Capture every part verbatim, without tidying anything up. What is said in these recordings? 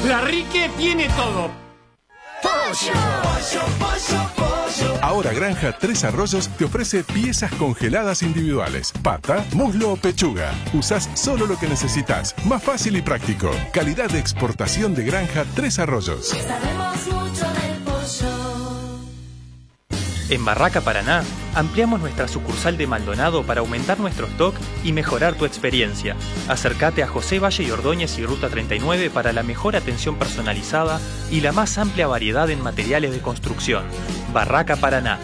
La Rique tiene todo. Pollo, pollo, pollo, pollo. Ahora Granja Tres Arroyos te ofrece piezas congeladas individuales. Pata, muslo o pechuga. Usás solo lo que necesitas. Más fácil y práctico. Calidad de exportación de Granja Tres Arroyos. Sabemos mucho del pollo. En Barraca Paraná, ampliamos nuestra sucursal de Maldonado para aumentar nuestro stock y mejorar tu experiencia. Acércate a José Valle y Ordóñez y Ruta treinta y nueve para la mejor atención personalizada y la más amplia variedad en materiales de construcción. Barraca Paraná.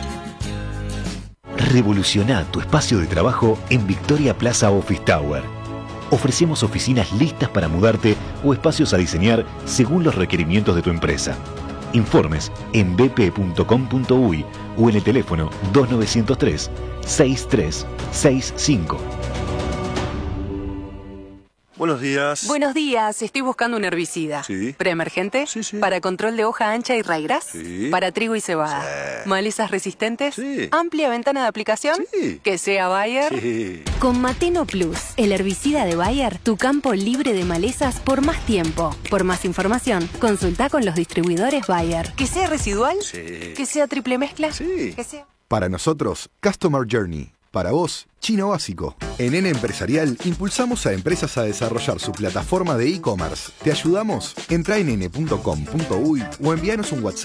Revoluciona tu espacio de trabajo en Victoria Plaza Office Tower. Ofrecemos oficinas listas para mudarte o espacios a diseñar según los requerimientos de tu empresa. Informes en b p punto com punto u y o en el teléfono dos nueve cero tres, seis tres seis cinco. Buenos días. Buenos días, estoy buscando un herbicida. Sí. ¿Preemergente? Sí, sí. ¿Para control de hoja ancha y raigras? Sí. ¿Para trigo y cebada? Sí. ¿Malezas resistentes? Sí. ¿Amplia ventana de aplicación? Sí. ¿Que sea Bayer? Sí. Con Mateno Plus, el herbicida de Bayer, tu campo libre de malezas por más tiempo. Por más información, consulta con los distribuidores Bayer. ¿Que sea residual? Sí. ¿Que sea triple mezcla? Sí. ¿Que sea... Para nosotros, Customer Journey. Para vos, Chino Básico. En N Empresarial impulsamos a empresas a desarrollar su plataforma de e-commerce. ¿Te ayudamos? Entra en n punto com punto u y o envíanos un WhatsApp